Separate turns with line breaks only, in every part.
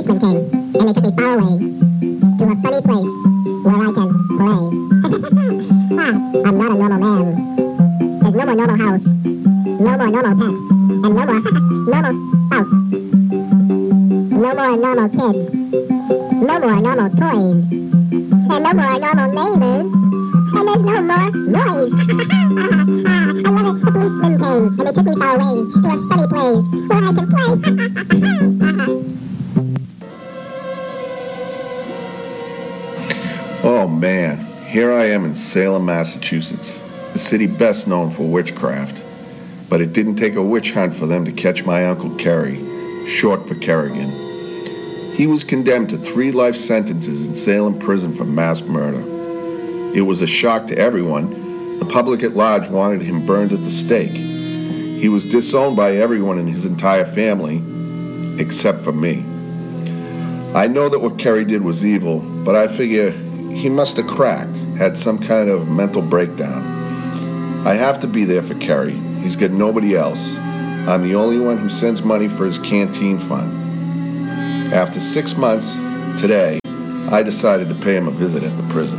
policemen came, and they took me far away to a sunny place where I can play. I'm not a normal man. There's no more normal house, no more normal pets, and no more normal spouse. No more normal kids, no more normal toys, and no more normal neighbors, and there's no more noise. I love it. The policemen came, and they took me far away to a sunny place where I can play.
Oh man, here I am in Salem, Massachusetts, the city best known for witchcraft. But it didn't take a witch hunt for them to catch my Uncle Kerry, short for Kerrigan. He was condemned to 3 life sentences in Salem prison for mass murder. It was a shock to everyone. The public at large wanted him burned at the stake. He was disowned by everyone in his entire family, except for me. I know that what Kerry did was evil, but I figure he must have cracked, had some kind of mental breakdown. I have to be there for Kerry. He's got nobody else. I'm the only one who sends money for his canteen fund. After 6 months, today, I decided to pay him a visit at the prison.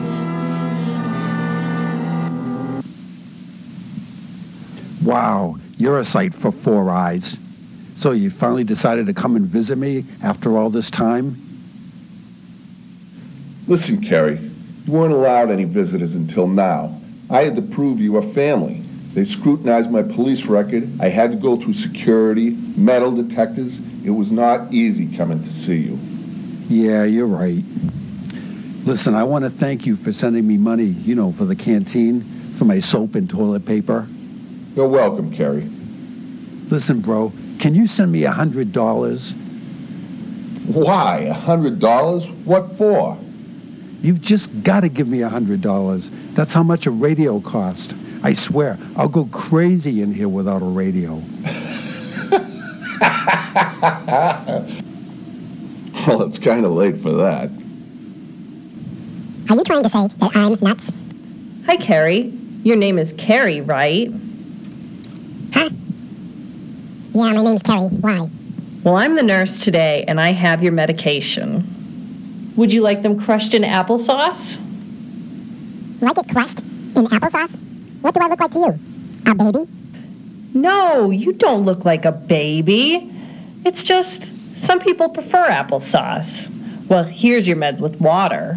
Wow, you're a sight for 4 eyes. So you finally decided to come and visit me after all this time?
Listen, Kerry, you weren't allowed any visitors until now. I had to prove you were family. They scrutinized my police record. I had to go through security, metal detectors. It was not easy coming to see you.
Yeah, you're right. Listen, I want to thank you for sending me money, for the canteen, for my soap and toilet paper.
You're welcome, Kerry.
Listen, bro, can you send me $100?
Why? $100? What for?
You've just got to give me $100. That's how much a radio costs. I swear, I'll go crazy in here without a radio.
Well, it's kind of late for that.
Are you trying to say that I'm nuts?
Hi, Kerry. Your name is Kerry, right?
Huh? Yeah, my name's Kerry. Why?
Well, I'm the nurse today, and I have your medication. Would you like them crushed in applesauce?
Like it crushed in applesauce? What do I look like to you? A baby?
No, you don't look like a baby. It's just some people prefer applesauce. Well, here's your meds with water.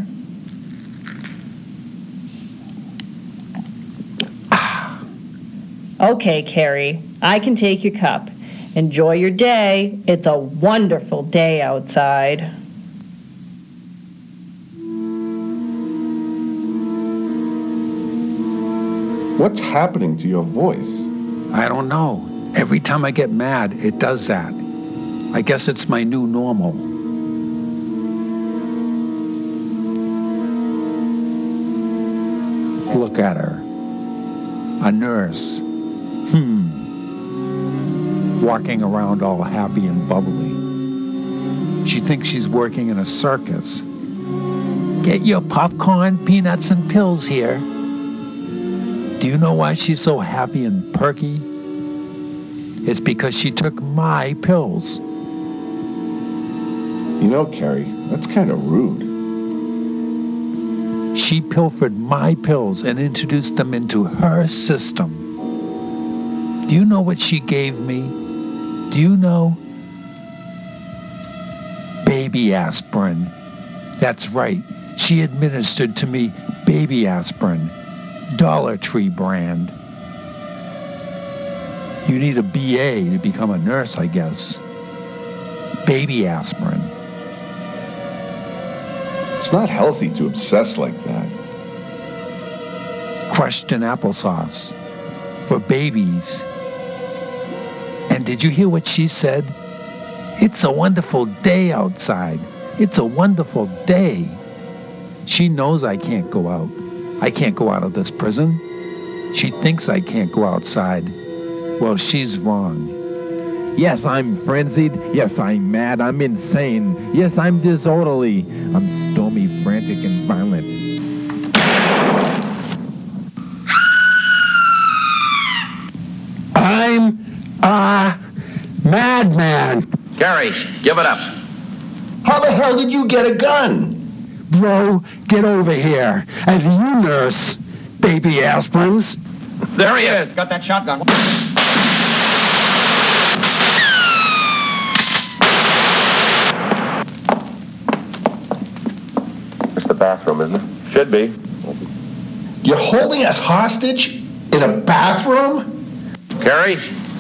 Okay, Kerry, I can take your cup. Enjoy your day. It's a wonderful day outside.
What's happening to your voice?
I don't know. Every time I get mad, it does that. I guess it's my new normal. Look at her. A nurse. Walking around all happy and bubbly. She thinks she's working in a circus. Get your popcorn, peanuts, and pills here. Do you know why she's so happy and perky? It's because she took my pills.
You know, Kerry, that's kind of rude.
She pilfered my pills and introduced them into her system. Do you know what she gave me? Do you know? Baby aspirin. That's right. She administered to me baby aspirin. Dollar Tree brand. You need a BA to become a nurse, I guess. Baby aspirin.
It's not healthy to obsess like that.
Crushed in applesauce. For babies. And did you hear what she said? It's a wonderful day outside. It's a wonderful day. She knows I can't go out. I can't go out of this prison. She thinks I can't go outside. Well, she's wrong.
Yes, I'm frenzied. Yes, I'm mad. I'm insane. Yes, I'm disorderly. I'm stormy, frantic, and violent.
I'm a madman.
Gary, give it up.
How the hell did you get a gun?
Bro, get over here. And you nurse baby aspirins.
There he is. Got that shotgun.
It's the bathroom, isn't it? Should be.
You're holding us hostage in a bathroom?
Carrie?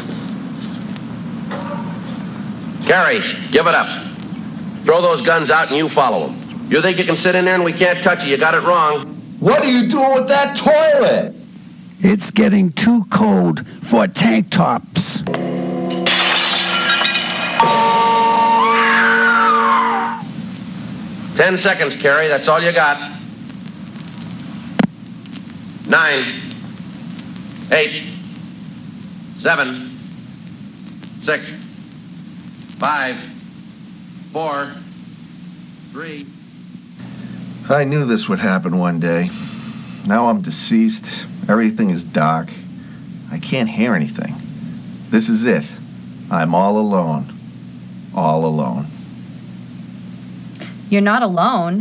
Carrie, give it up. Throw those guns out and you follow them. You think you can sit in there and we can't touch you? You got it wrong.
What are you doing with that toilet?
It's getting too cold for tank tops.
Ten seconds, Carrie. That's all you got. 9, 8, 7, 6, 5, 4, 3.
I knew this would happen one day. Now I'm deceased. Everything is dark. I can't hear anything. This is it. I'm all alone. All alone.
You're not alone.